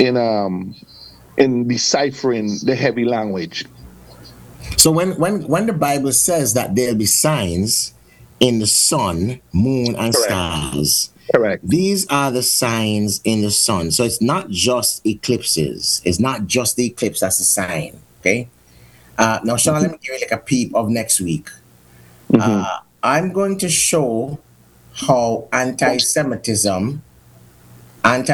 Speaker 1: deciphering the heavy language.
Speaker 2: So when the Bible says that there'll be signs in the sun, moon, and stars.
Speaker 1: Correct.
Speaker 2: These are the signs in the sun. So it's not just eclipses. It's not just the eclipse that's a sign. Okay. Now, Sean, let me give you like a peep of next week. I'm going to show how anti-Semitism of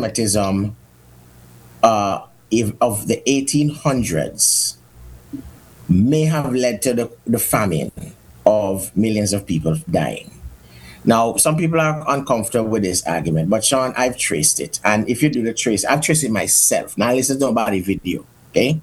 Speaker 2: the 1800s may have led to the famine of millions of people dying. Now, some people are uncomfortable with this argument, but Sean, I've traced it. And if you do the trace, I've traced it myself. Now, listen to about a video, okay?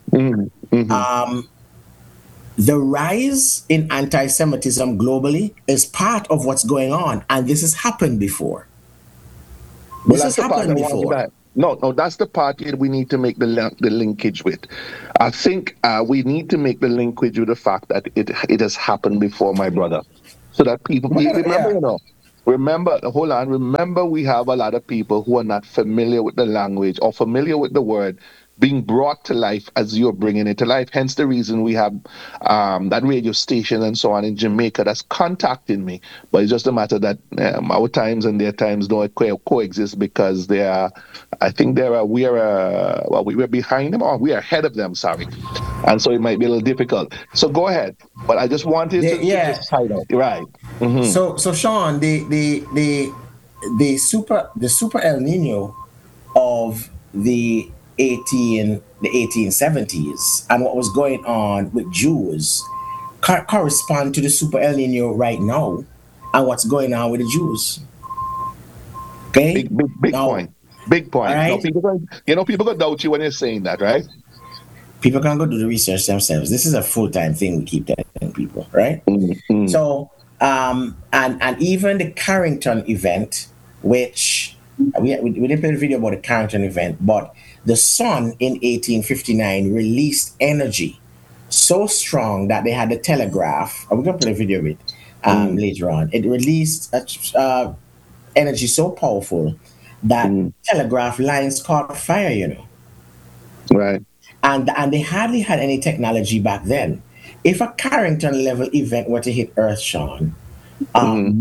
Speaker 2: The rise in anti-Semitism globally is part of what's going on, and this has happened before. This has happened before.
Speaker 1: No, that's the part that we need to make the linkage with. I think we need to make the linkage with the fact that it has happened before, my brother, so that people remember. Remember, hold on. Remember, we have a lot of people who are not familiar with the language or familiar with the word being brought to life as you're bringing it to life. Hence the reason we have that radio station and so on in Jamaica that's contacting me. But it's just a matter that our times and their times don't coexist because they are, I think we're behind them or we are ahead of them, sorry. And so it might be a little difficult. So go ahead. But I just wanted to
Speaker 2: Yeah.
Speaker 1: just tie out. Right. Hmm.
Speaker 2: So Sean, the super El Nino of the 1870s and what was going on with Jews correspond to the super El Nino right now and what's going on with the Jews. Okay,
Speaker 1: Big
Speaker 2: now,
Speaker 1: point. Big
Speaker 2: all
Speaker 1: point. No,
Speaker 2: right,
Speaker 1: people gonna doubt you when you're saying that, right?
Speaker 2: people can go do the research themselves. This is a full-time thing we keep telling people, right?
Speaker 1: Mm.
Speaker 2: So, and even the Carrington event, which we didn't play the video about the Carrington event, but the sun in 1859 released energy so strong that they had the telegraph. We're gonna play a video of it
Speaker 1: Mm.
Speaker 2: later on. It released energy so powerful that
Speaker 1: Mm.
Speaker 2: telegraph lines caught fire.
Speaker 1: Right.
Speaker 2: And they hardly had any technology back then. If a Carrington level event were to hit Earth, Sean,
Speaker 1: Mm.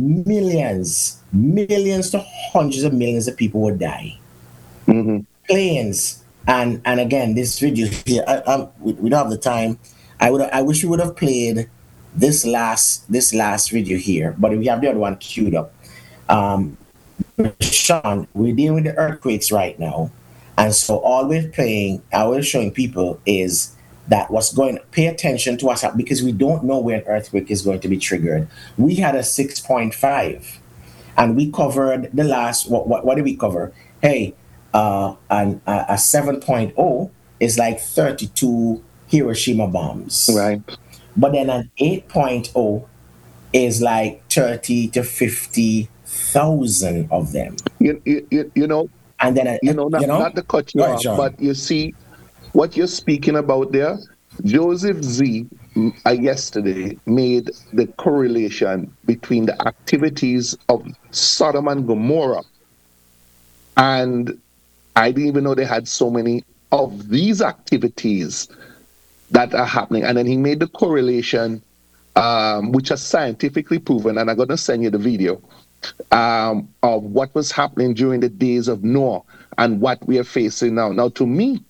Speaker 2: millions to hundreds of millions of people would die.
Speaker 1: Hmm.
Speaker 2: Planes, and again, this video here, we don't have the time. I wish we would have played this last video here, but we have the other one queued up. Um, Sean, we're dealing with the earthquakes right now. And so all we're showing people is that pay attention to what's happening because we don't know where an earthquake is going to be triggered. We had a 6.5 and we covered the last, what did we cover? Hey, a 7.0 is like 32 Hiroshima bombs.
Speaker 1: Right.
Speaker 2: But then an 8.0 is like 30 to 50,000 of them.
Speaker 1: You know,
Speaker 2: And then
Speaker 1: not to cut
Speaker 2: go
Speaker 1: you
Speaker 2: ahead,
Speaker 1: off,
Speaker 2: Sean.
Speaker 1: but you see what you're speaking about there. Joseph Z yesterday made the correlation between the activities of Sodom and Gomorrah, and I didn't even know they had so many of these activities that are happening. And then he made the correlation, which is scientifically proven, and I'm going to send you the video, of what was happening during the days of Noah and what we are facing now. Now, to me,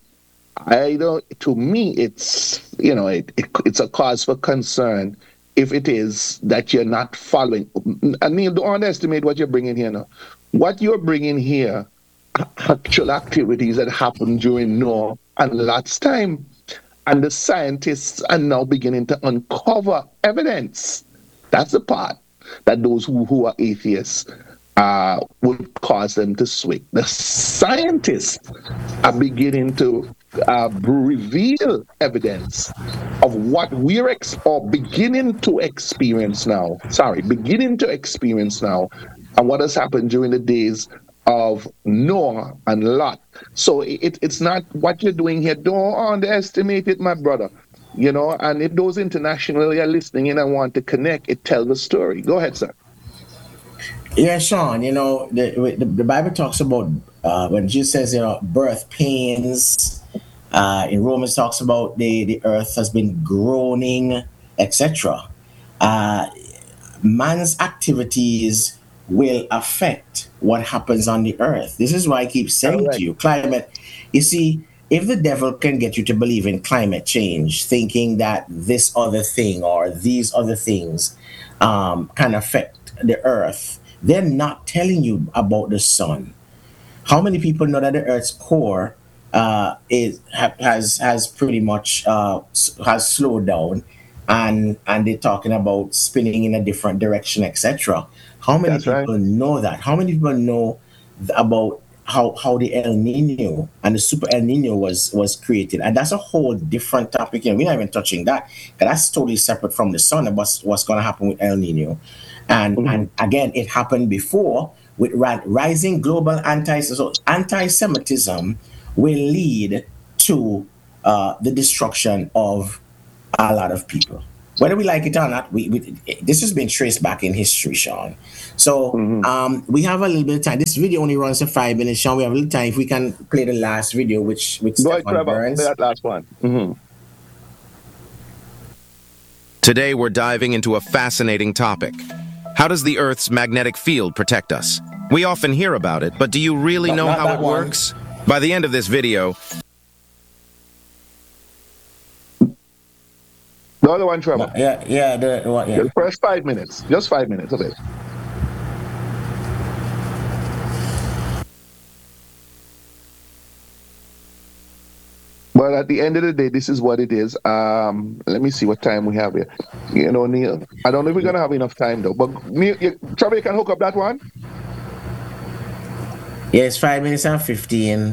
Speaker 1: it's it's a cause for concern if it is that you're not following. And Neil, don't underestimate what you're bringing here now. What you're bringing here, actual activities that happened during Noah and Lot's time, and the scientists are now beginning to uncover evidence. That's the part that those who are atheists would cause them to swing. The scientists are beginning to reveal evidence of what or beginning to experience now. Sorry, beginning to experience now, and what has happened during the days of Noah and Lot. So it's not what you're doing here. Don't underestimate it, my brother. And if those internationally are listening in and want to connect, it tells the story. Go ahead, sir.
Speaker 2: Yeah, Sean, the Bible talks about when Jesus says, birth pains. In Romans talks about the earth has been groaning, etc. Uh, Man's activities will affect what happens on the earth. This is why I keep saying to
Speaker 1: Correct.
Speaker 2: you, climate. You see, if the devil can get you to believe in climate change, thinking that this other thing or these other things can affect the earth, they're not telling you about the sun. How many people know that the Earth's core has pretty much has slowed down, and they're talking about spinning in a different direction, etc. How many
Speaker 1: That's right.
Speaker 2: people know that? How many people know about how the El Nino and the Super El Nino was created? And that's a whole different topic. And we're not even touching that, 'cause that's totally separate from the sun and what's going to happen with El Nino.
Speaker 1: Mhm.
Speaker 2: And again, it happened before with rising global anti-Semitism will lead to the destruction of a lot of people. whether we like it or not, this has been traced back in history, Sean. So we have a little bit of time. This video only runs for 5 minutes, Sean. We have a little time. If we can play the last video, which with
Speaker 1: Go ahead,
Speaker 2: Stefan
Speaker 1: Trevor.
Speaker 2: Burns.
Speaker 1: Play that last one.
Speaker 5: Today we're diving into a fascinating topic. How does the Earth's magnetic field protect us? We often hear about it, but do you really know
Speaker 2: not
Speaker 5: how
Speaker 2: that
Speaker 5: it
Speaker 2: one.
Speaker 5: works? By the end of this video,
Speaker 1: The other one, Trevor.
Speaker 2: The
Speaker 1: first 5 minutes. Just 5 minutes of it. But at the end of the day, this is what it is. Let me see what time we have here. You know, Neil, I don't know if we're going to have enough time, though. But, Neil, Trevor, you can hook up that one?
Speaker 2: Yeah, it's 5 minutes and 15.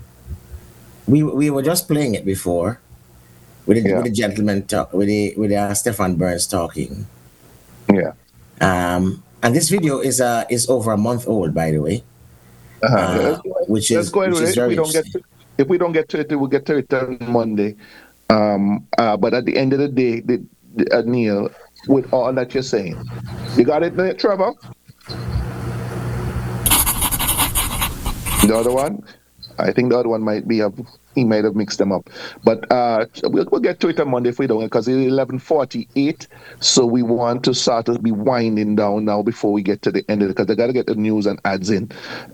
Speaker 2: We were just playing it before with the gentleman talk with Stefan Burns talking.
Speaker 1: Yeah.
Speaker 2: And this video is over a month old, by the way. Which is very interesting.
Speaker 1: If we don't get to it, we'll get to it on Monday. But at the end of the day, Neil, with all that you're saying, you got it, Trevor? The other one? I think the other one he might have mixed them up. But we'll get to it on Monday if we don't, because it's 11:48. So we want to sort of be winding down now before we get to the end of it, because they got to get the news and ads in.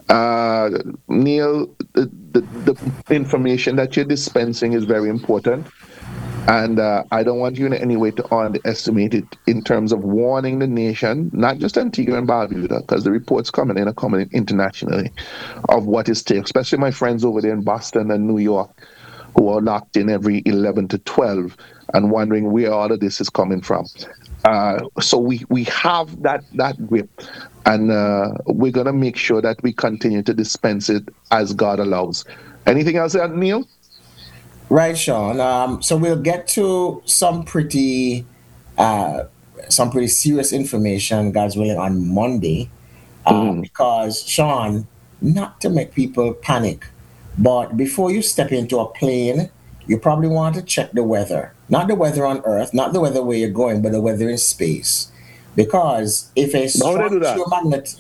Speaker 1: Neil, the information that you're dispensing is very important. And I don't want you in any way to underestimate it in terms of warning the nation, not just Antigua and Barbuda, because the reports are coming in internationally of what is taking, especially my friends over there in Boston and New York, who are locked in every 11 to 12 and wondering where all of this is coming from. So we have that grip, and we're going to make sure that we continue to dispense it as God allows. Anything else, Neil?
Speaker 2: Right, Sean. So we'll get to some pretty serious information, God's willing, on Monday. Because, Sean, not to make people panic, but before you step into a plane, you probably want to check the weather. Not the weather on Earth, not the weather where you're going, but the weather in space. Because if a strong geomagnetic...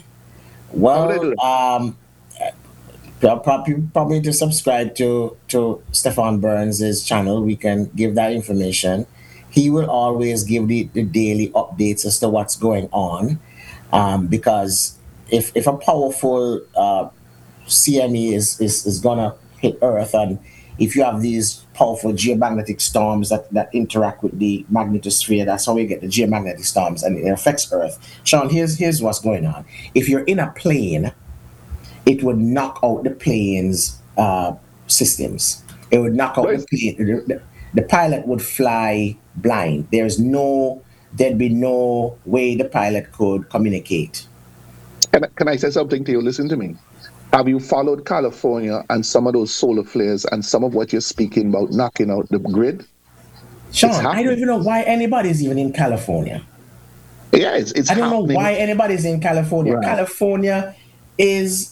Speaker 2: Probably to subscribe to Stefan Burns' channel. We can give that information. He will always give the daily updates as to what's going on. Because if a powerful CME is gonna hit Earth, and if you have these powerful geomagnetic storms that interact with the magnetosphere, that's how we get the geomagnetic storms, and it affects Earth. Sean, here's what's going on. If you're in a plane, it would knock out the plane's systems. It would knock out the plane. The pilot would fly blind. There'd be no way the pilot could communicate.
Speaker 1: Can I say something to you? Listen to me. Have you followed California and some of those solar flares and some of what you're speaking about knocking out the grid?
Speaker 2: Sean, I don't even know why anybody's even in California.
Speaker 1: Yeah, it's
Speaker 2: I don't know why anybody's in California.
Speaker 1: Right.
Speaker 2: California is...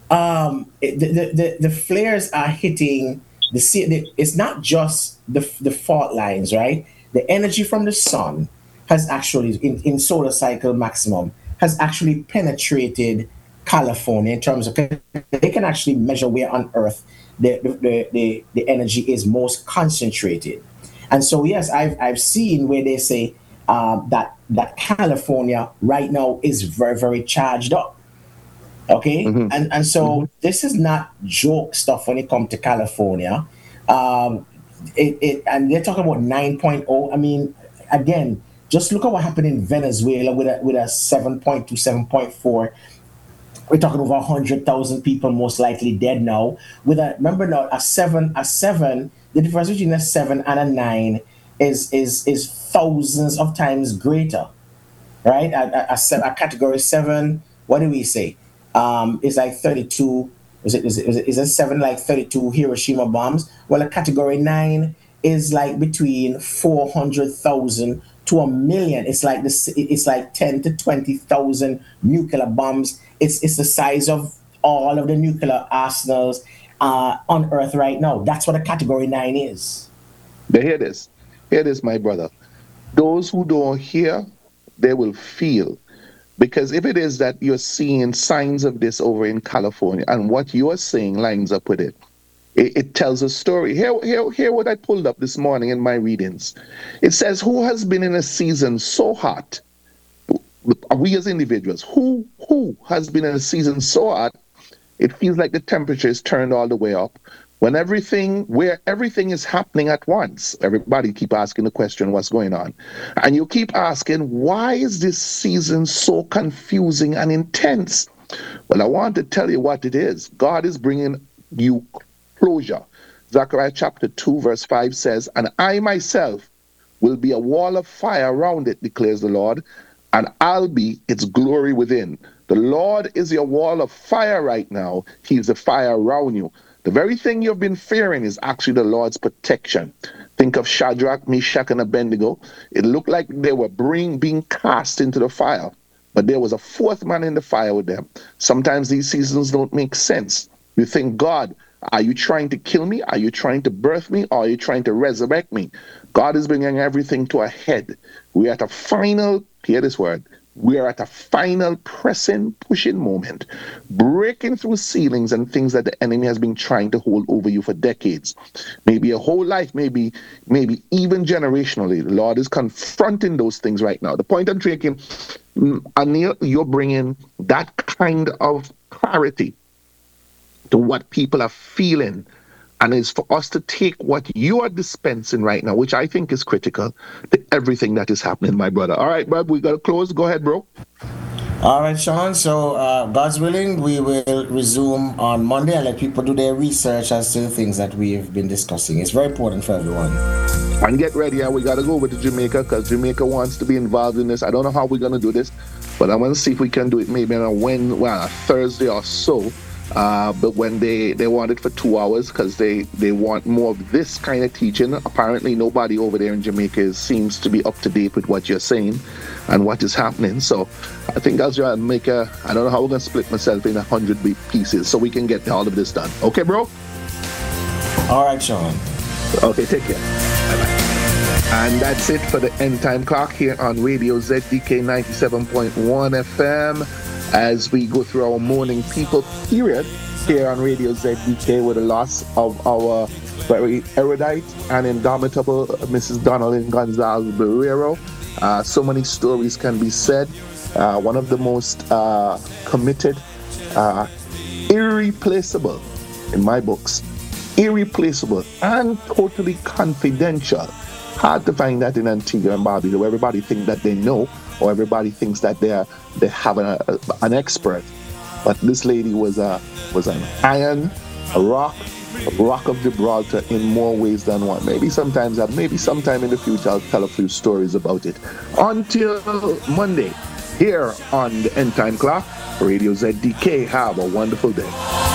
Speaker 2: the flares are hitting it's not just the fault lines, right? The energy from the sun has actually, in solar cycle maximum, has actually penetrated California in terms of, they can actually measure where on Earth the energy is most concentrated. And so, yes, I've seen where they say that California right now is very, very charged up. Okay, and so this is not joke stuff when it comes to California. And they're talking about 9.0. I mean, again, just look at what happened in Venezuela with a 7.2, 7.4. We're talking over 100,000 people most likely dead now. Remember now, a seven. The difference between a 7 and a 9 is thousands of times greater, right? A category 7. What do we say? Is like 32. Is it 7 like 32 Hiroshima bombs? Well, a category 9 is like between 400,000 to 1 million. It's like 10 to 20,000 nuclear bombs. It's the size of all of the nuclear arsenals on Earth right now. That's what a category 9 is.
Speaker 1: But hear this, my brother. Those who don't hear, they will feel. Because if it is that you're seeing signs of this over in California and what you're saying lines up with it, it tells a story. Hear what I pulled up this morning in my readings. It says, who has been in a season so hot? We as individuals, who has been in a season so hot, it feels like the temperature is turned all the way up. Where everything is happening at once, everybody keep asking the question, what's going on? And you keep asking, why is this season so confusing and intense? Well, I want to tell you what it is. God is bringing you closure. Zechariah chapter 2, verse 5 says, and I myself will be a wall of fire around it, declares the Lord, and I'll be its glory within. The Lord is your wall of fire right now. He's the fire around you. The very thing you've been fearing is actually the Lord's protection. Think of Shadrach, Meshach, and Abednego. It looked like they were being cast into the fire, but there was a fourth man in the fire with them. Sometimes these seasons don't make sense. You think, God, are you trying to kill me? Are you trying to birth me? Or are you trying to resurrect me? God is bringing everything to a head. We're at a final, hear this word, we are at a final pressing, pushing moment, breaking through ceilings and things that the enemy has been trying to hold over you for decades. Maybe a whole life, maybe even generationally. The Lord is confronting those things right now. The point I'm taking, Anil, you're bringing that kind of clarity to what people are feeling. And it's for us to take what you are dispensing right now, which I think is critical, to everything that is happening, my brother. All right, bro, we got to close. Go ahead, bro.
Speaker 2: All right, Sean. So, God's willing, we will resume on Monday and let people do their research as to the things that we have been discussing. It's very important for everyone.
Speaker 1: And get ready. We got to go over to Jamaica because Jamaica wants to be involved in this. I don't know how we're going to do this, but I'm going to see if we can do it maybe on a Thursday or so. But when they want it for 2 hours because they want more of this kind of teaching. Apparently nobody over there in Jamaica seems to be up to date with what you're saying and what is happening. So I think I'll try and I don't know how we're going to split myself in 100 pieces so we can get all of this done. Okay, bro?
Speaker 2: All right, Sean.
Speaker 1: Okay, take care. Bye-bye. And that's it for the End Time Clock here on Radio ZDK 97.1 FM. As we go through our mourning people period here on Radio ZDK with the loss of our very erudite and indomitable Mrs. Donalyn Gonzalez Barrero. So many stories can be said. One of the most committed, irreplaceable in my books, irreplaceable and totally confidential. Hard to find that in Antigua and Barbuda, where everybody thinks that they know, or everybody thinks that they have an expert. But this lady was an iron, a rock of Gibraltar in more ways than one. Maybe sometime in the future I'll tell a few stories about it. Until Monday, here on the End Time Clock, Radio ZDK. Have a wonderful day.